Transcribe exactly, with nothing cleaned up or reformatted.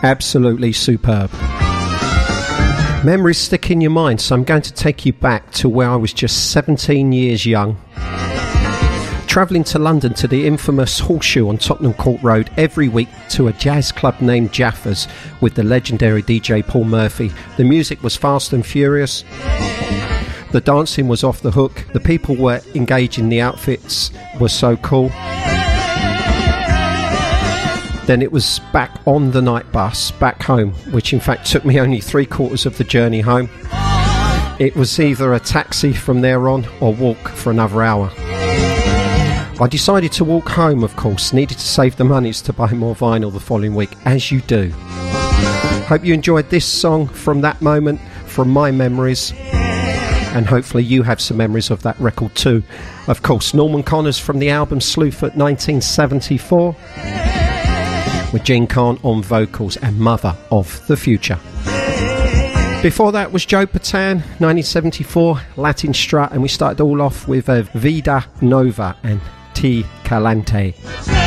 Absolutely superb. Memories stick in your mind, so I'm going to take you back to where I was just seventeen years young, travelling to London to the infamous Horseshoe on Tottenham Court Road every week to a jazz club named Jaffa's with the legendary D J Paul Murphy. The music was fast and furious. The dancing was off the hook. The people were engaging. The outfits were so cool. Then it was back on the night bus, back home, which in fact took me only three quarters of the journey home. It was either a taxi from there on or walk for another hour. I decided to walk home, of course, needed to save the monies to buy more vinyl the following week, as you do. Hope you enjoyed this song from that moment, from my memories, and hopefully you have some memories of that record too. Of course, Norman Connors from the album Slewfoot nineteen seventy-four, with Gene Khan on vocals and Mother of the Future. Before that was Joe Patan, nineteen seventy-four, Latin Strut, and we started all off with uh, Vida Nova and T. Calante.